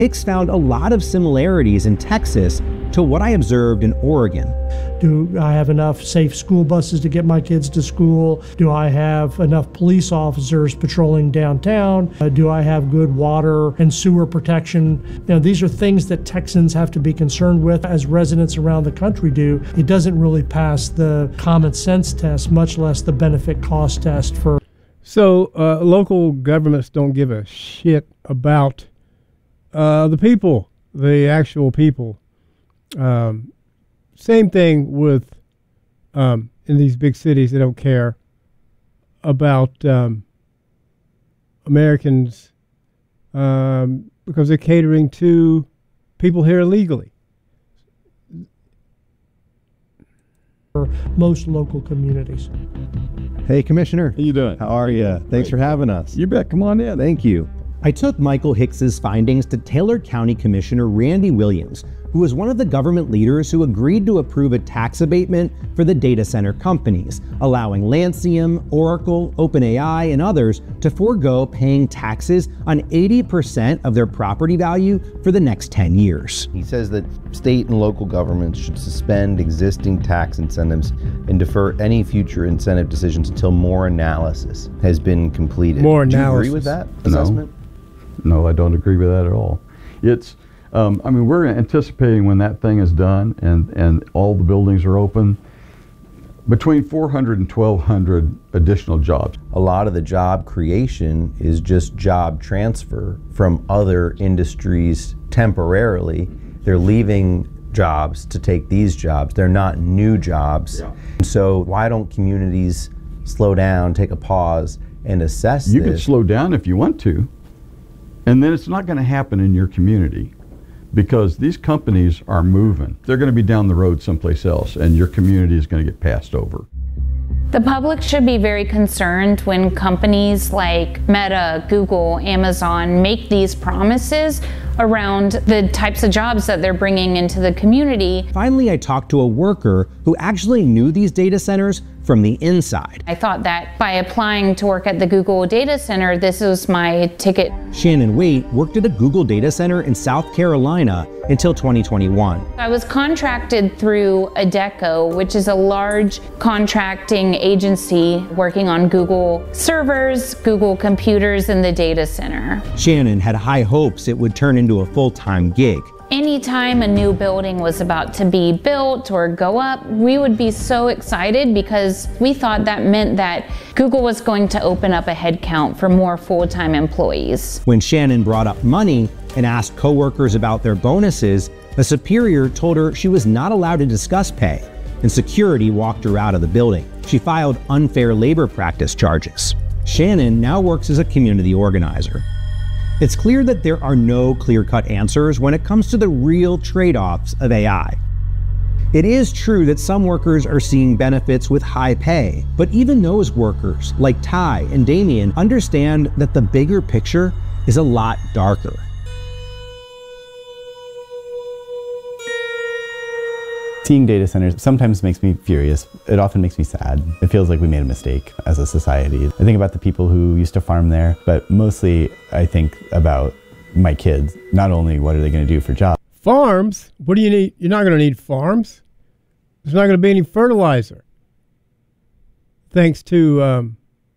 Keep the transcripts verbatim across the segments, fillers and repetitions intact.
Hicks found a lot of similarities in Texas to what I observed in Oregon. Do I have enough safe school buses to get my kids to school? Do I have enough police officers patrolling downtown? Uh, do I have good water and sewer protection? Now, these are things that Texans have to be concerned with, as residents around the country do. It doesn't really pass the common sense test, much less the benefit cost test for. So uh, local governments don't give a shit about uh, the people, the actual people. Um, same thing with um, in these big cities. They don't care about um, Americans um, because they're catering to people here illegally. For most local communities. Hey, Commissioner. How you doing? How are you? Thanks for having us. You bet. Come on in. Thank you. I took Michael Hicks's findings to Taylor County Commissioner Randy Williams, who was one of the government leaders who agreed to approve a tax abatement for the data center companies, allowing Lancium, Oracle, OpenAI, and others to forego paying taxes on eighty percent of their property value for the next ten years. He says that state and local governments should suspend existing tax incentives and defer any future incentive decisions until more analysis has been completed. More Do you analysis. agree with that No. assessment? No, I don't agree with that at all. It's, um, I mean, we're anticipating when that thing is done and, and all the buildings are open, between four hundred and twelve hundred additional jobs. A lot of the job creation is just job transfer from other industries temporarily. They're leaving jobs to take these jobs. They're not new jobs. Yeah. So why don't communities slow down, take a pause, and assess You this? could slow down if you want to, and then it's not going to happen in your community because these companies are moving. They're going to be down the road someplace else, and your community is going to get passed over. The public should be very concerned when companies like Meta, Google, Amazon make these promises around the types of jobs that they're bringing into the community. Finally, I talked to a worker who actually knew these data centers from the inside. I thought that by applying to work at the Google data center, this was my ticket. Shannon Waite worked at a Google data center in South Carolina until twenty twenty-one. I was contracted through Adecco, which is a large contracting agency working on Google servers, Google computers in the data center. Shannon had high hopes it would turn into a full-time gig. Anytime a new building was about to be built or go up, we would be so excited because we thought that meant that Google was going to open up a headcount for more full-time employees. When Shannon brought up money and asked coworkers about their bonuses, a superior told her she was not allowed to discuss pay, and security walked her out of the building. She filed unfair labor practice charges. Shannon now works as a community organizer. It's clear that there are no clear-cut answers when it comes to the real trade-offs of A I. It is true that some workers are seeing benefits with high pay, but even those workers, like Ty and Damien, understand that the bigger picture is a lot darker. Seeing data centers sometimes makes me furious. It often makes me sad. It feels like we made a mistake as a society. I think about the people who used to farm there, but mostly I think about my kids. Not only what are they going to do for jobs. Farms? What do you need? You're not going to need farms. There's not going to be any fertilizer. Thanks to, um,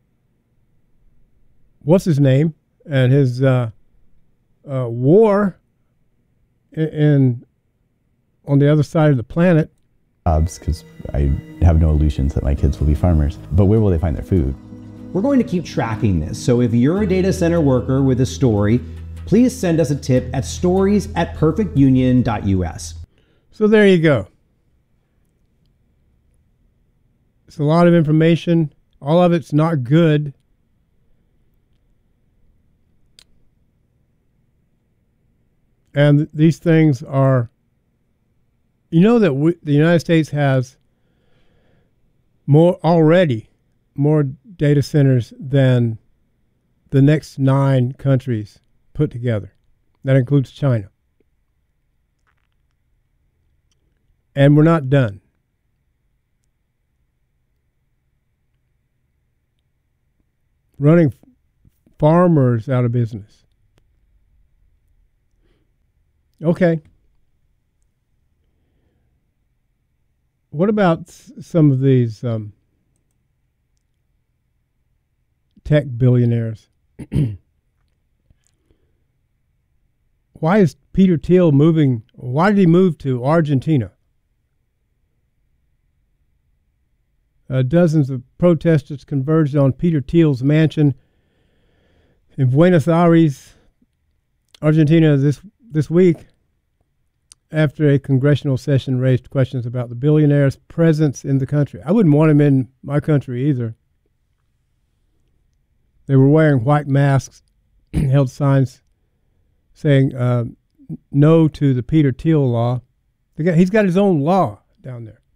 what's his name? And his uh, uh, war in, in on the other side of the planet. Jobs, because I have no illusions that my kids will be farmers. But where will they find their food? We're going to keep tracking this, so if you're a data center worker with a story, please send us a tip at stories at perfect union dot U S. So there you go. It's a lot of information. All of it's not good. And th- these things are, you know that we, the United States has more already, more data centers than the next nine countries put together. That includes China. And we're not done. Running farmers out of business. Okay. What about s- some of these um, tech billionaires? Why is Peter Thiel moving? Why did he move to Argentina? Uh, dozens of protesters converged on Peter Thiel's mansion in Buenos Aires, Argentina, this this week, after a congressional session raised questions about the billionaire's presence in the country. I wouldn't want him in my country either. They were wearing white masks, held signs saying uh, no to the Peter Thiel law. They got, he's got his own law down there.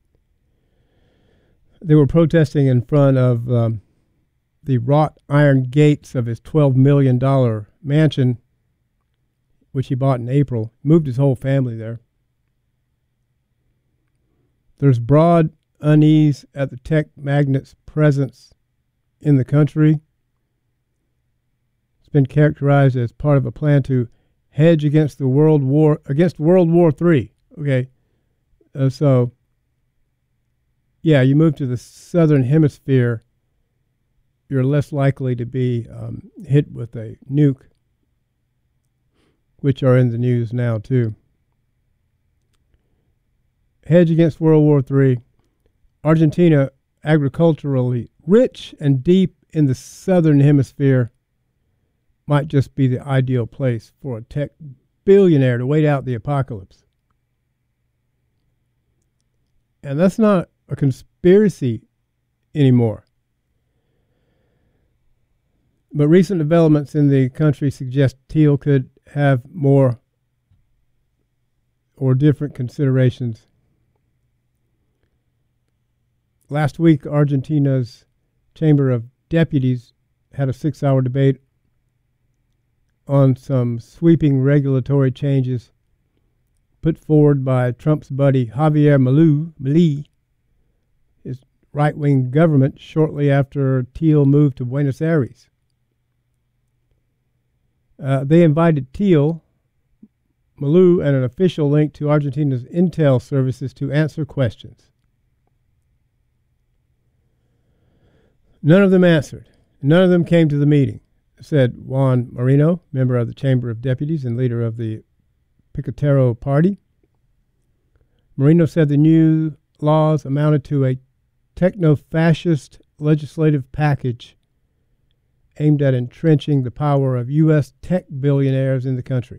They were protesting in front of um, the wrought iron gates of his twelve million dollars mansion, which he bought in April. Moved his whole family there. There's broad unease at the tech magnate's presence in the country. It's been characterized as part of a plan to hedge against the World War against World War Three. Okay, uh, so yeah, you move to the southern hemisphere, you're less likely to be um, hit with a nuke, which are in the news now too. Hedge against World War Three. Argentina, agriculturally rich and deep in the southern hemisphere, might just be the ideal place for a tech billionaire to wait out the apocalypse. And that's not a conspiracy anymore. But recent developments in the country suggest Thiel could have more or different considerations. Last week, Argentina's Chamber of Deputies had a six-hour debate on some sweeping regulatory changes put forward by Trump's buddy Javier Milei, Milei, his right-wing government, shortly after Thiel moved to Buenos Aires. Uh, they invited Thiel, Milei, and an official link to Argentina's intel services to answer questions. None of them answered. None of them came to the meeting, said Juan Moreno, member of the Chamber of Deputies and leader of the Picotero Party. Moreno said the new laws amounted to a techno-fascist legislative package aimed at entrenching the power of U S tech billionaires in the country.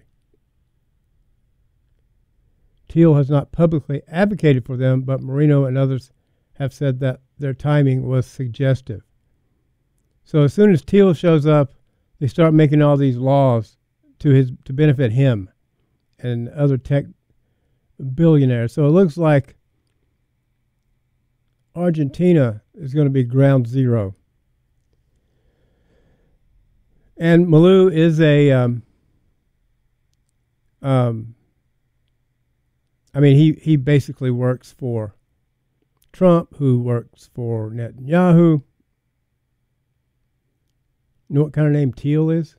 Thiel has not publicly advocated for them, but Moreno and others have said that their timing was suggestive. So as soon as Thiel shows up, they start making all these laws to his to benefit him and other tech billionaires. So it looks like Argentina is going to be ground zero. And Milei is a, um, um, I mean, he, he basically works for Trump, who works for Netanyahu. You know what kind of name Thiel is?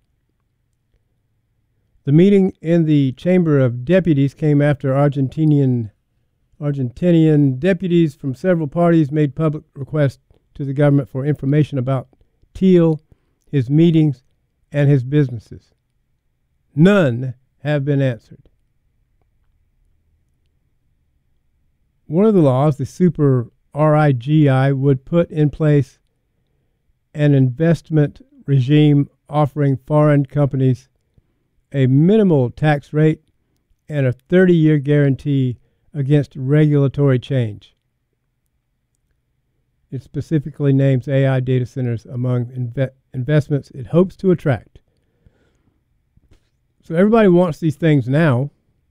The meeting in the Chamber of Deputies came after Argentinian Argentinian deputies from several parties made public requests to the government for information about Thiel, his meetings, and his businesses. None have been answered. One of the laws, the Super R I G I, would put in place an investment regime offering foreign companies a minimal tax rate and a thirty-year guarantee against regulatory change. It specifically names A I data centers among inve- investments it hopes to attract. So everybody wants these things now,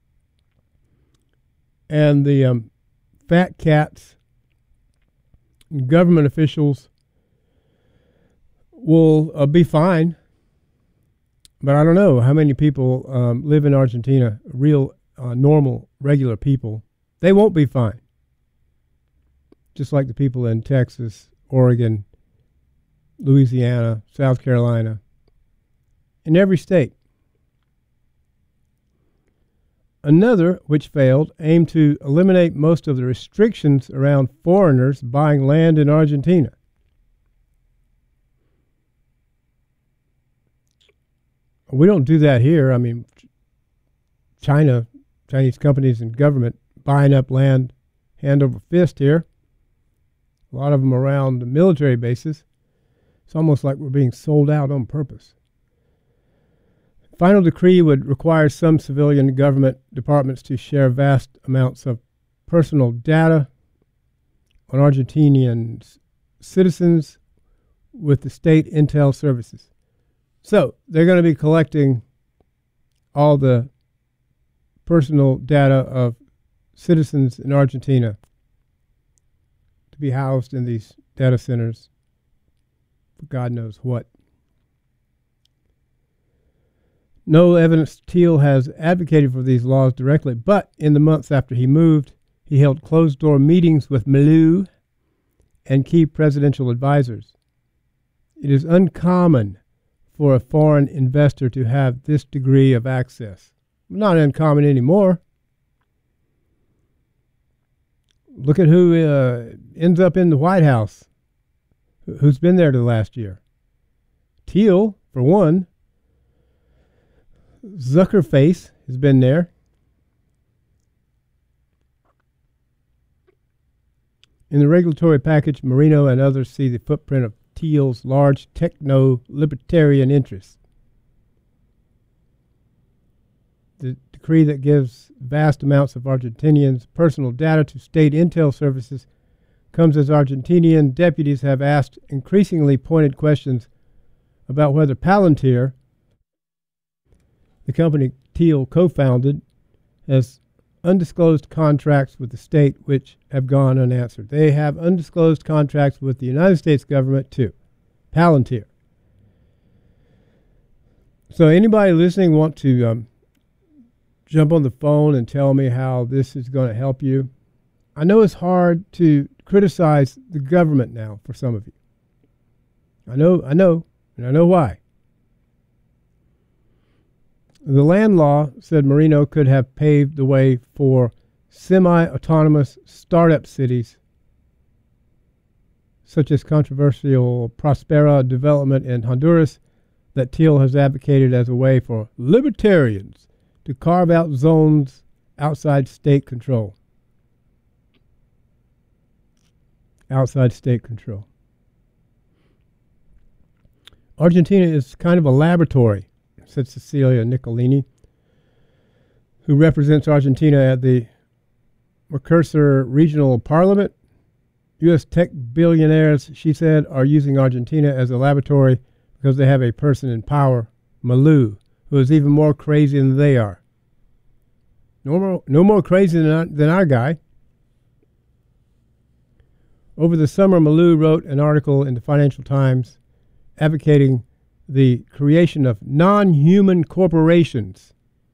and the um, fat cats, government officials will uh, be fine. But I don't know how many people um, live in Argentina, real, uh, normal, regular people. They won't be fine. Just like the people in Texas, Oregon, Louisiana, South Carolina, in every state. Another, which failed, aimed to eliminate most of the restrictions around foreigners buying land in Argentina. We don't do that here. I mean, China, Chinese companies and government buying up land hand over fist here. A lot of them around the military bases. It's almost like we're being sold out on purpose. Final decree would require some civilian government departments to share vast amounts of personal data on Argentinian citizens with the state intel services. So they're going to be collecting all the personal data of citizens in Argentina to be housed in these data centers for God knows what. No evidence Thiel has advocated for these laws directly, but in the months after he moved, he held closed-door meetings with Malou and key presidential advisors. It is uncommon for a foreign investor to have this degree of access. Not uncommon anymore. Look at who uh, ends up in the White House, who's been there the last year. Thiel, for one. Zuckerface has been there. In the regulatory package, Marino and others see the footprint of Thiel's large techno-libertarian interests. The decree that gives vast amounts of Argentinians' personal data to state intel services comes as Argentinian deputies have asked increasingly pointed questions about whether Palantir, the company Thiel co-founded, has undisclosed contracts with the state which have gone unanswered. They have undisclosed contracts with the United States government too. Palantir. So anybody listening want to um, jump on the phone and tell me how this is going to help you? I know it's hard to criticize the government now for some of you. I know, I know, and I know why. The land law, said Marino, could have paved the way for semi-autonomous startup cities, such as controversial Prospera development in Honduras that Thiel has advocated as a way for libertarians to carve out zones outside state control. Outside state control. Argentina is kind of a laboratory, said Cecilia Nicolini, who represents Argentina at the Mercosur Regional Parliament. U S tech billionaires, she said, are using Argentina as a laboratory because they have a person in power, Malou, who is even more crazy than they are. No more, no more crazy than our, than our guy. Over the summer, Malou wrote an article in the Financial Times advocating the creation of non-human corporations,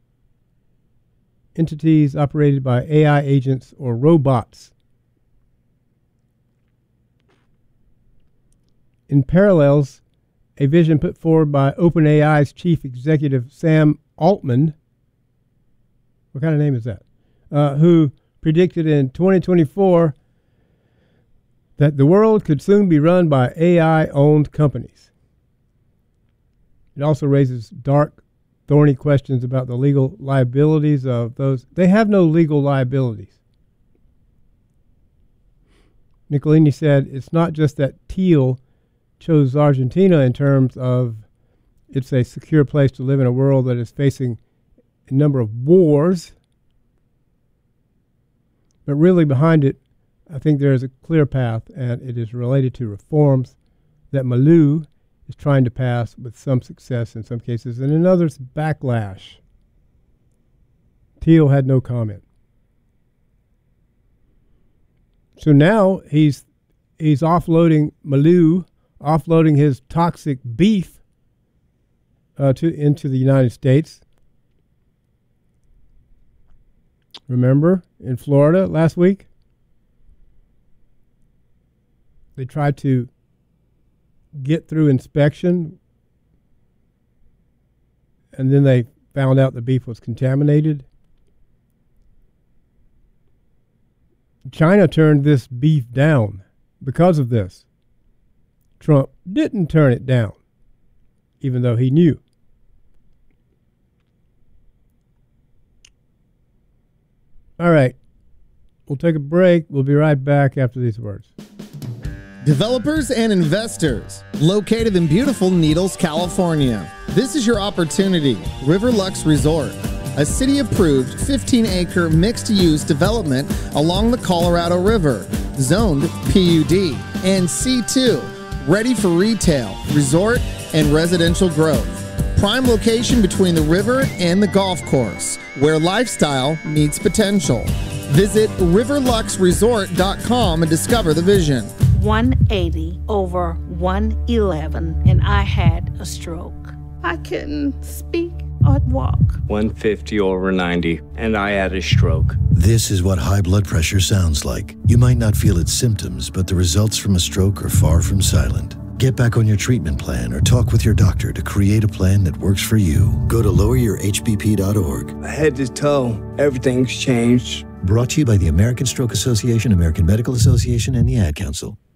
entities operated by A I agents or robots. In parallels, a vision put forward by OpenAI's chief executive Sam Altman, what kind of name is that, uh, who predicted in twenty twenty-four that the world could soon be run by A I-owned companies. It also raises dark, thorny questions about the legal liabilities of those. They have no legal liabilities. Nicolini said it's not just that Thiel chose Argentina in terms of it's a secure place to live in a world that is facing a number of wars, but really behind it, I think there is a clear path, and it is related to reforms that Malou is trying to pass with some success in some cases, and in others, backlash. Thiel had no comment. So now he's he's offloading Malou, offloading his toxic beef uh, to into the United States. Remember in Florida last week? They tried to get through inspection, and then they found out the beef was contaminated. China turned this beef down because of this. Trump didn't turn it down, even though he knew. All right. We'll take a break. We'll be right back after these words. Developers and investors, located in beautiful Needles, California. This is your opportunity. Riverlux Resort, a city-approved fifteen acre mixed-use development along the Colorado River, zoned P U D and C two, ready for retail, resort, and residential growth. Prime location between the river and the golf course, where lifestyle meets potential. Visit riverlux resort dot com and discover the vision. one eighty over one eleven, and I had a stroke. I couldn't speak or walk. one fifty over ninety, and I had a stroke. This is what high blood pressure sounds like. You might not feel its symptoms, but the results from a stroke are far from silent. Get back on your treatment plan or talk with your doctor to create a plan that works for you. Go to lower your h b p dot org. Head to toe, everything's changed. Brought to you by the American Stroke Association, American Medical Association, and the Ad Council.